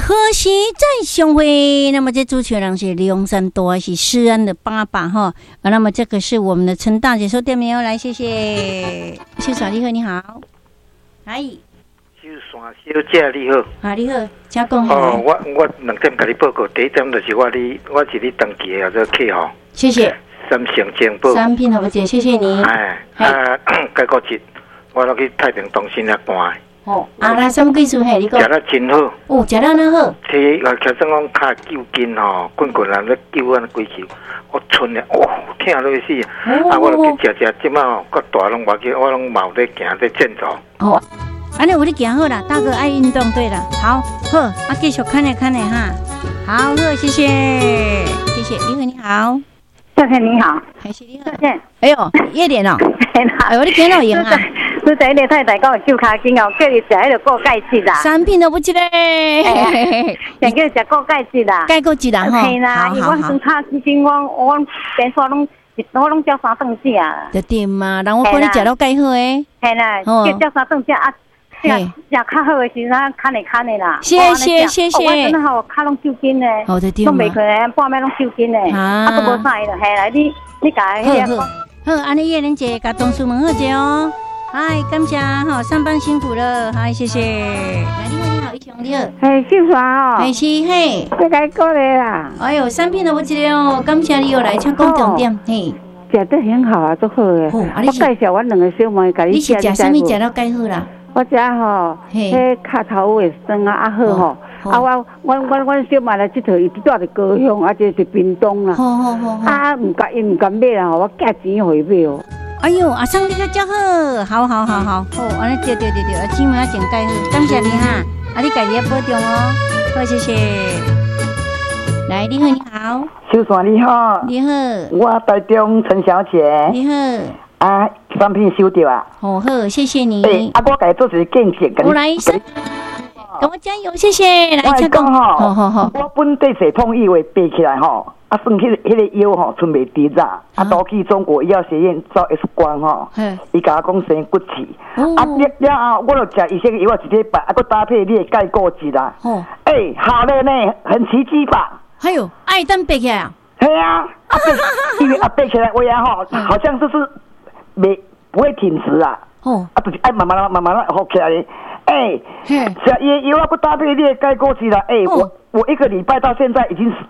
可惜再相会。那么这主持人是梁山多，是施安的爸爸哈。那么这个是我们的陈大姐收电没有来，谢谢。谢小丽鹤你好，嗨。 小山小姐你好， 啊你好，请讲。 哦，我两点给你报告，第一点就是我是你登记的这个客户， 谢谢。 三成精宝三品好不姐，谢谢你。 解国节，我落去太平中心遐搬。 哦，那什么技术嘿？你讲。 食得真好。 哦，食得那好。 摕其实讲卡9斤吼，滚人咧救安几球，我吞咧，疼到死。我落去食，即摆吼，搁大拢无去，我拢冇在行在健走。 哦，安尼有你行好啦，大哥爱运动，对了，好，继续看哈。好，谢谢，谢谢，李慧你好。 夏天你好， 还是你好。 夏天， 哎呦，夜点哦，哎呦，你见到赢啊！ 你在那太太讲手卡筋哦，叫伊食迄个锅盖子啦。 三品都不记得， 想叫伊食锅盖子啦。 盖锅子啦哈。 嘿啦，因为我生卡之前我边说拢叫3顿食啊。 就对嘛，人我看你食到盖好诶。 嘿啦，叫3顿食啊。食较好的时阵，看的啦。 谢谢。 我真的好，卡拢9斤呢，拢袂可能半暝拢9斤呢。都无啥了，嘿啦，你甲迄个。 好，安尼叶玲姐甲同事们好姐哦。嗨，感谢哈，上班辛苦了，嗨，谢谢。来，你好，一雄你好。 嘿，秀华哦。 是嘿。 这该过来啦。 哎呦，三品都不记得哦，感谢你又来，请讲重点，嘿。 食得很好啊，都好诶。我介绍我2个小妹甲你食。 你是食啥物食到介好啦？ 我食吼，迄脚头会酸啊，好吼。我小妹来这头，伊住在高雄，这是屏东啦。好。唔敢买啦，我价钱回买哦。 哎呦，阿桑你较真好，好，安尼对，钱嘛真介好，感谢你哈，你家己要保重哦，好，谢谢。来，你好，你好， 小山你好， 你好， 我台中陈小姐， 你好， 产品收到啊， 好，谢谢你。 我家做一个见解， 我来一声。跟我加油，谢谢。来，请讲好。我本地系统以为背起来吼，算迄个腰吼，剩袂直啦。都去中国医药学院照 X 光吼，伊甲我讲生骨刺。了后，我就食伊些药，一礼拜，搁搭配你的钙固质啦。好了呢，很奇迹吧？ 还有，等背起来啊？ 系啊，因为背起来我呀吼，好像就是不会挺直啊。就是慢慢好起来。吃也要不搭配你的钙固质啦。我1个礼拜到现在已经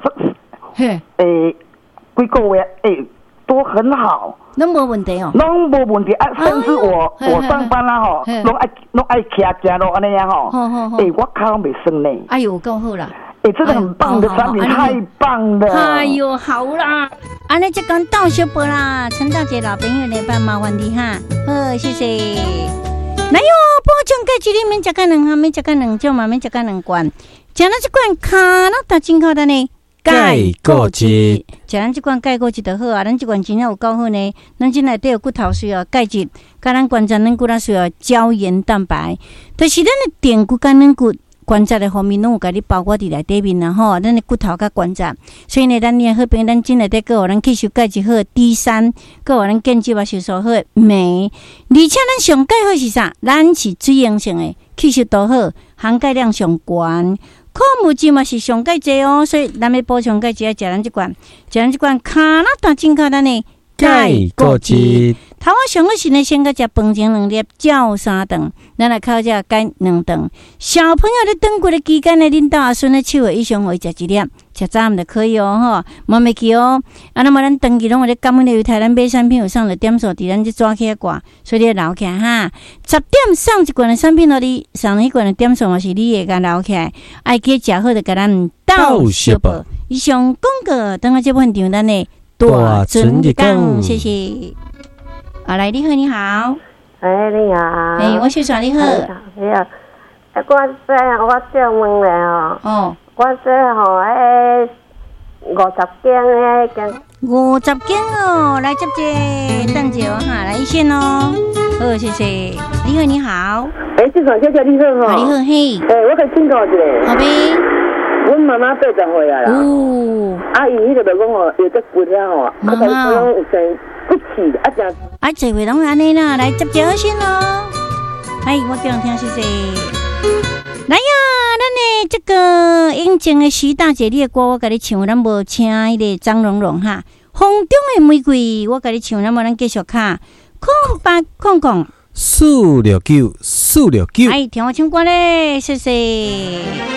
几个月都很好， 拢无问题哦， 拢无问题啊。甚至我上班啦吼，拢爱骑行路安尼样吼。我脚拢袂酸呢。 哎呦，够好啦！ 真的很棒的产品，太棒了！ 哎呦，好啦，安尼就讲到小宝啦，陈大姐老朋友来帮麻烦你哈，好，谢谢。来哟，补充钙质里面食个2项，免食个2种嘛，免食个2罐，食咱这罐卡那大真好的呢。 钙固质， 食咱这罐钙固质就好啊，咱这罐真正有够好呢。咱这内底有骨头需要钙质，甲咱关节软骨咱需要胶原蛋白，但是咱的电骨甲软骨。关节的方面拢有甲你包括伫内底面啦吼，咱的骨头甲关节，所以呢，咱也好变咱真内底个有咱吸收钙质好的 D3，个有咱建基嘛吸收好的镁，而且咱上钙好是啥？咱是水溶性的，吸收度好，含钙量上高，矿物质嘛是上钙济哦，所以咱要补充钙质要食咱这罐，卡那大真卡咱的钙固质。 头仔上好是呢，先甲食饭前2粒，照3顿，咱来靠这钙2顿。小朋友咧长骨的期间呢，恁到阿孙咧手的以上会食1粒，食早暗就可以哦，吼，莫袂记哦。那么咱长期拢有咧感恩的犹太咱买产品有上的点数伫咱这抓起来挂，所以你留起来哈。10点上一罐的产品咯，你上一罐的点数嘛是你会甲留起来，爱去食好就甲咱倒小宝。以上广告，等下这部分场咱的大尊日讲，谢谢。来，你好，你好。 你好。 我是啥？你好。 你好。我想问了哦。 我这吼50斤 50斤哦，来接者，等者哈，来一线哦。好，谢谢。你好，你好。 这个小姐你好哈。 你好，嘿。 我可请教一下。 好呗。 阮妈妈80岁啊啦。阿姨迄个就讲吼，有只骨遐吼， 妈妈有生骨刺， 这回拢安尼啦，来接者先咯。我叫人听谢谢。来呀，咱的这个进前的徐大姐，你的歌我甲你唱，咱无请迄个张荣荣哈。风中的玫瑰，我甲你唱，咱无咱继续卡。空 469，469。 哎，听我唱歌咧，谢谢。